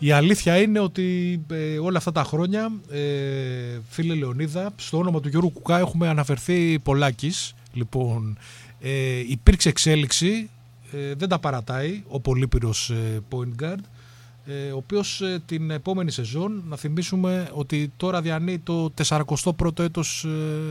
Η αλήθεια είναι ότι όλα αυτά τα χρόνια, φίλε Λεωνίδα, στο όνομα του Γιώργου Κουκά έχουμε αναφερθεί πολλάκις. Λοιπόν, υπήρξε εξέλιξη, δεν τα παρατάει ο πολύπυρος point guard, ο οποίος την επόμενη σεζόν, να θυμίσουμε ότι τώρα διανύει το 41ο έτος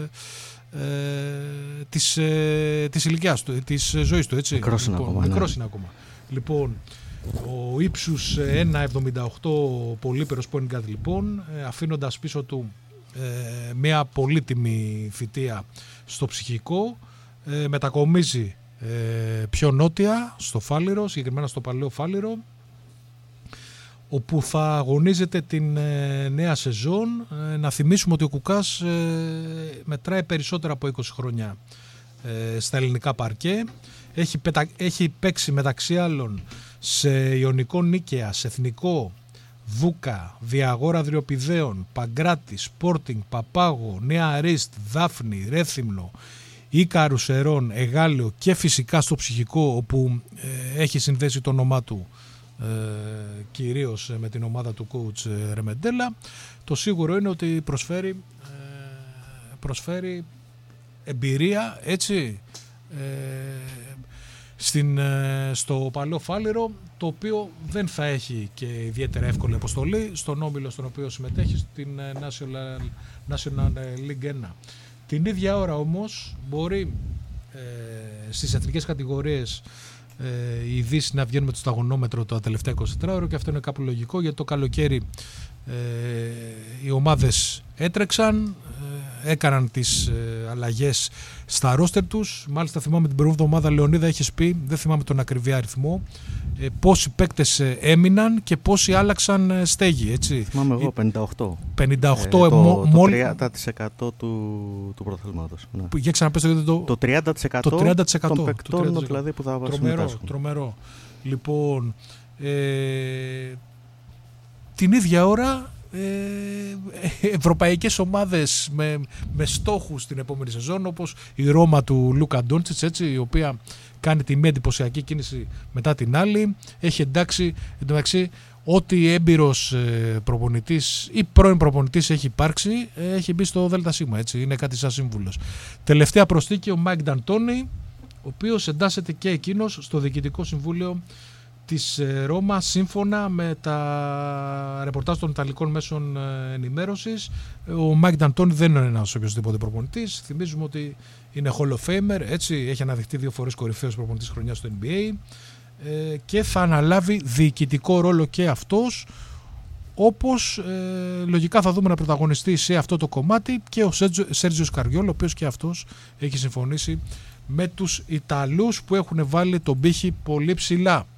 της ηλικιάς του, της ζωής του, έτσι. Μικρός είναι ακόμα. Μικρός είναι ακόμα. Λοιπόν, ο ύψους 1,78 πολύπερος point guard, λοιπόν, αφήνοντας πίσω του μια πολύτιμη θητεία στο ψυχικό, μετακομίζει πιο νότια, στο Φάληρο, συγκεκριμένα στο Παλαιό Φάληρο, όπου θα αγωνίζεται την νέα σεζόν. Να θυμίσουμε ότι ο Κουκάς μετράει περισσότερα από 20 χρόνια στα ελληνικά παρκέ. Έχει παίξει μεταξύ άλλων σε Ιωνικό Νίκαια, σε Εθνικό, Βούκα, Διαγόρα Δριοπηδαίων, Παγκράτη, Σπόρτινγκ, Παπάγο, Νέα Αρίστ, Δάφνη, Ρέθυμνο, Ίκαρους Ερών, Εγάλεο και φυσικά στο ψυχικό, όπου έχει συνδέσει το όνομά του κυρίως με την ομάδα του coach Ρεμεντέλα. Το σίγουρο είναι ότι προσφέρει εμπειρία, έτσι, στο Παλαιό Φάληρο, το οποίο δεν θα έχει και ιδιαίτερα εύκολη αποστολή στον όμιλο στον οποίο συμμετέχει, στην National League 1. Την ίδια ώρα όμως μπορεί στις εθνικές κατηγορίες οι Δύσεις να βγαίνουν με το σταγονόμετρο τα τελευταία 24 ώρα, και αυτό είναι κάπου λογικό, γιατί το καλοκαίρι οι ομάδες έτρεξαν, έκαναν τις αλλαγές στα ρόστερ τους. Μάλιστα θυμάμαι την προηγούμενη εβδομάδα, Λεωνίδα, έχεις πει, δεν θυμάμαι τον ακριβή αριθμό, πόσοι παίκτες έμειναν και πόσοι άλλαξαν στέγη, έτσι. Θυμάμαι εγώ 58. 58 το 30% του πρωταθλήματος. Ναι. Για ξαναπέστε το 30% των παικτών, δηλαδή, που θα συμμετάσχουν. Τρομερό. Λοιπόν, την ίδια ώρα ευρωπαϊκές ομάδες με στόχους την επόμενη σεζόν, όπως η Ρώμα του Λούκα Ντόντσιτς, έτσι, η οποία κάνει τη μία εντυπωσιακή κίνηση μετά την άλλη. Έχει εντάξει, εντωμεταξύ, ό,τι έμπειρος προπονητής ή πρώην προπονητής έχει υπάρξει, έχει μπει στο ΔΣ, έτσι, είναι κάτι σαν σύμβουλος. Τελευταία προσθήκη ο Μάικ Νταντόνι, ο οποίος εντάσσεται και εκείνος στο Διοικητικό Συμβούλιο της Ρώμα, σύμφωνα με τα ρεπορτάζ των Ιταλικών μέσων ενημέρωσης. Ο Μάικ Νταντόνι δεν είναι ένας οποιοσδήποτε προπονητής. Θυμίζουμε ότι είναι Hall of Famer, έτσι, έχει αναδειχθεί 2 φορές κορυφαίος προπονητής χρονιάς στο NBA, και θα αναλάβει διοικητικό ρόλο και αυτός, όπως λογικά θα δούμε να πρωταγωνιστεί σε αυτό το κομμάτι και ο Σέρτζιο Καριόλ, ο οποίος και αυτός έχει συμφωνήσει με τους Ιταλούς που έχουν βάλει τον πύχη πολύ ψηλά.